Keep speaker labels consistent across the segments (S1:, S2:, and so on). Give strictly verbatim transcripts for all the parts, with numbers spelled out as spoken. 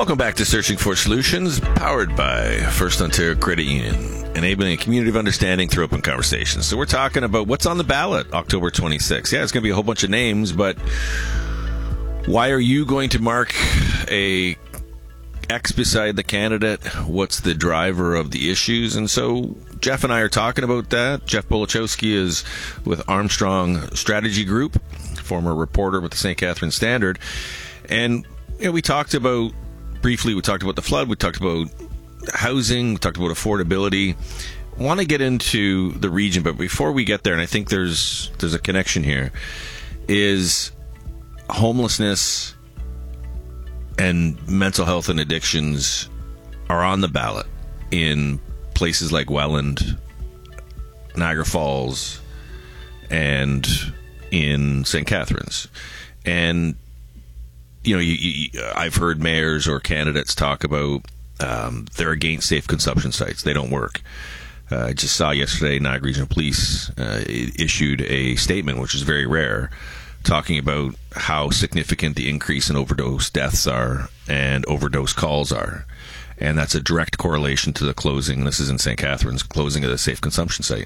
S1: Welcome back to Searching for Solutions, powered by First Ontario Credit Union, enabling a community of understanding through open conversations. So we're talking about what's on the ballot October twenty-sixth. Yeah, it's going to be a whole bunch of names, but why are you going to mark a X beside the candidate? What's the driver of the issues? And so Jeff and I are talking about that. Jeff Bolachowski is with Armstrong Strategy Group, former reporter with the Saint Catharines Standard. And you know, we talked about, briefly, we talked about the flood, we talked about housing, we talked about affordability. I want to get into the region, but before we get there, and I think there's there's a connection here, is homelessness and mental health and addictions are on the ballot in places like Welland, Niagara Falls, and in Saint Catharines. And, you know, you, you, I've heard mayors or candidates talk about um, they're against safe consumption sites. They don't work. Uh, I just saw yesterday Niagara Regional Police uh, issued a statement, which is very rare, talking about how significant the increase in overdose deaths are and overdose calls are. And that's a direct correlation to the closing, this is in Saint Catharines, closing of the safe consumption site.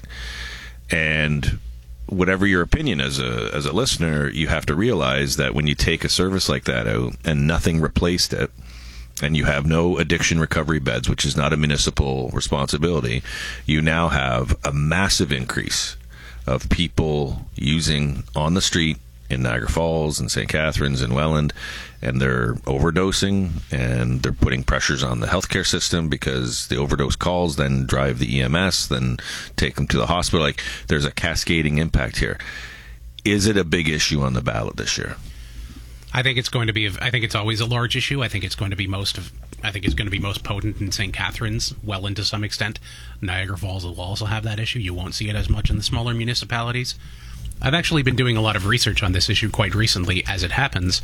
S1: And whatever your opinion as a as a listener, you have to realize that when you take a service like that out and nothing replaced it, and you have no addiction recovery beds, which is not a municipal responsibility, you now have a massive increase of people using on the street in Niagara Falls and Saint Catharines and Welland, and they're overdosing, and they're putting pressures on the healthcare system because the overdose calls then drive the E M S, then take them to the hospital. Like, there's a cascading impact here. Is it a big issue on the ballot this year?
S2: I think it's going to be. I think it's always a large issue. I think it's going to be most of. I think it's going to be most potent in Saint Catharines, Welland to some extent. Niagara Falls will also have that issue. You won't see it as much in the smaller municipalities. I've actually been doing a lot of research on this issue quite recently, as it happens.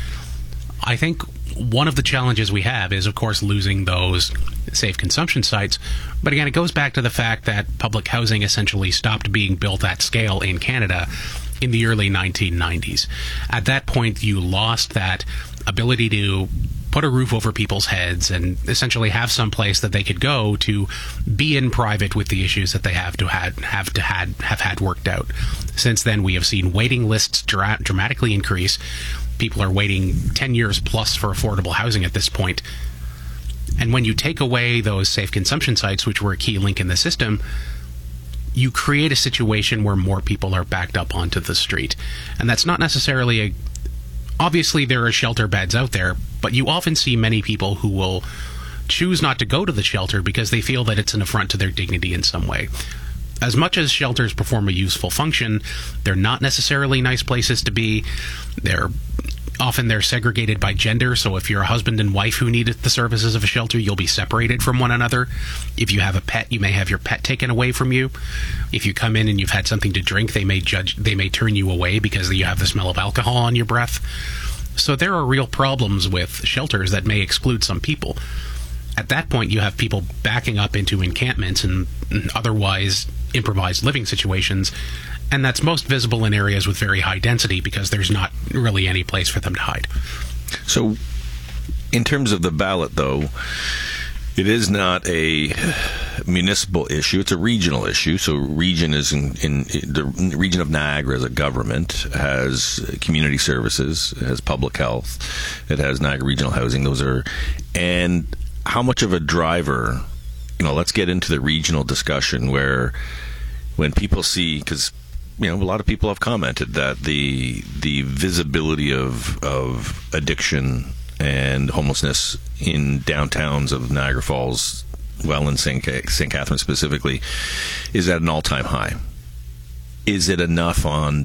S2: I think one of the challenges we have is, of course, losing those safe consumption sites. But again, it goes back to the fact that public housing essentially stopped being built at scale in Canada in the early nineteen nineties. At that point, you lost that ability to put a roof over people's heads and essentially have some place that they could go to be in private with the issues that they have to had have to had have had worked out. Since then, we have seen waiting lists dra- dramatically increase. People are waiting ten years plus for affordable housing at this point. And when you take away those safe consumption sites, which were a key link in the system, you create a situation where more people are backed up onto the street. And that's not necessarily a... Obviously, there are shelter beds out there, but you often see many people who will choose not to go to the shelter because they feel that it's an affront to their dignity in some way. As much as shelters perform a useful function, they're not necessarily nice places to be. They're often they're segregated by gender, so if you're a husband and wife who need the services of a shelter, you'll be separated from one another. If you have a pet, you may have your pet taken away from you. If you come in and you've had something to drink, they may judge they may turn you away because you have the smell of alcohol on your breath. So there are real problems with shelters that may exclude some people. At that point, you have people backing up into encampments and, and otherwise improvised living situations, and that's most visible in areas with very high density because there's not really any place for them to hide. So, in terms of the ballot, though, it is not a municipal issue. It's a regional issue. So region is in, in, in the region of Niagara as a government has community services, it has public health, it has Niagara Regional Housing. Those are, and how much of a driver, you know, let's get into the regional discussion where when people see, because, you know, a lot of people have commented that the the visibility of of addiction and homelessness in downtowns of Niagara Falls, Welland, Saint Saint Catharines specifically, is at an all-time high. Is it enough on